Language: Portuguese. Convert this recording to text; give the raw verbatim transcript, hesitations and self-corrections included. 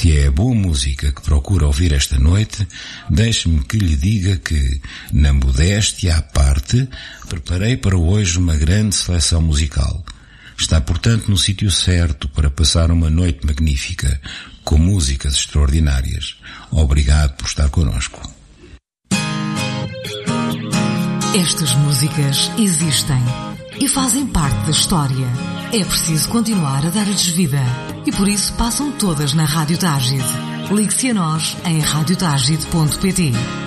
Se é boa música que procura ouvir esta noite, deixe-me que lhe diga que, na modéstia à parte, preparei para hoje uma grande seleção musical. Está, portanto, no sítio certo para passar uma noite magnífica, com músicas extraordinárias. Obrigado por estar connosco. Estas músicas existem e fazem parte da história. É preciso continuar a dar-lhes vida e por isso passam todas na Rádio Tágide. Ligue-se a nós em rádio tágide ponto pt.